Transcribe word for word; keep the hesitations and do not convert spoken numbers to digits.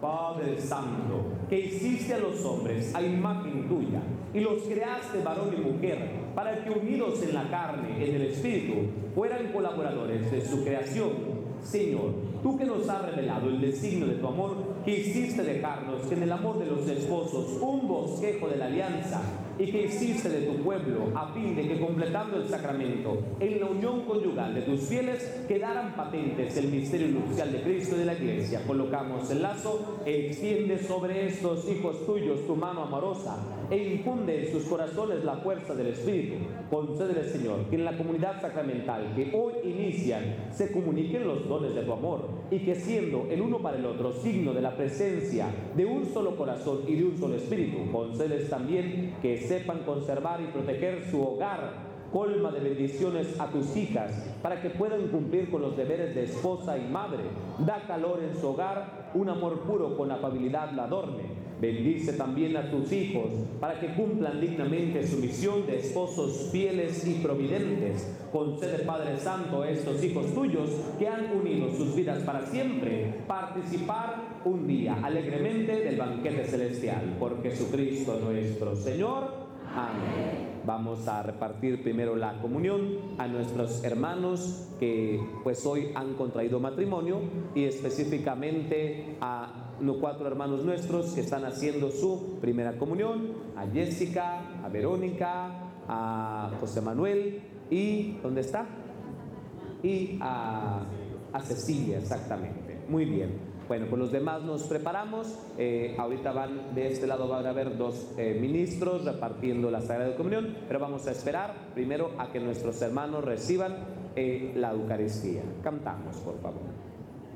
Padre Santo, que hiciste a los hombres a imagen tuya y los creaste varón y mujer, para que unidos en la carne, en el Espíritu, fueran colaboradores de su creación. Señor, tú que nos has revelado el designio de tu amor, que hiciste dejarnos que en el amor de los esposos un bosquejo de la alianza, y que hiciste de tu pueblo, a fin de que completando el sacramento, en la unión conyugal de tus fieles, quedaran patentes el misterio nupcial de Cristo y de la Iglesia. Colocamos el lazo, e extiende sobre estos hijos tuyos tu mano amorosa, e infunde en sus corazones la fuerza del Espíritu. Concédele, Señor, que en la comunidad sacramental que hoy inician se comuniquen los dones de tu amor, y que siendo el uno para el otro signo de la presencia de un solo corazón y de un solo espíritu, concedes también que sepan conservar y proteger su hogar. Colma de bendiciones a tus hijas, para que puedan cumplir con los deberes de esposa y madre. Da calor en su hogar, un amor puro con afabilidad la adorne. Bendice también a tus hijos, para que cumplan dignamente su misión de esposos fieles y providentes. Concede, Padre Santo, a estos hijos tuyos, que han unido sus vidas para siempre, participar un día alegremente del banquete celestial. Por Jesucristo nuestro Señor. Amén. Vamos a repartir primero la comunión a nuestros hermanos que pues hoy han contraído matrimonio, y específicamente a los cuatro hermanos nuestros que están haciendo su primera comunión: a Jessica, a Verónica, a José Manuel y ¿dónde está? Y a, a Cecilia, exactamente. Muy bien. Bueno, pues los demás nos preparamos. Eh, ahorita van, de este lado van a haber dos eh, ministros repartiendo la Sagrada Comunión, pero vamos a esperar primero a que nuestros hermanos reciban eh, la Eucaristía. Cantamos, por favor.